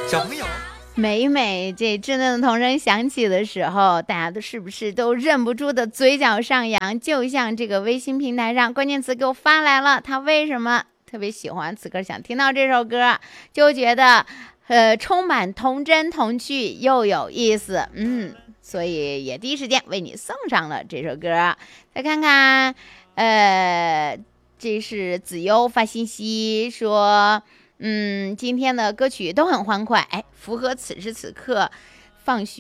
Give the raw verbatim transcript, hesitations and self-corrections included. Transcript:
小朋友。 每每这稚嫩的童声响起的时候，大家都是不是都忍不住的嘴角上扬？就像这个微信平台上关键词给我发来了，他为什么特别喜欢，此刻想听到这首歌，就觉得呃充满童真童趣又有意思，嗯，所以也第一时间为你送上了这首歌。再看看，呃，这是子悠发信息说。嗯，今天的歌曲都很欢快，哎，符合此时此刻放学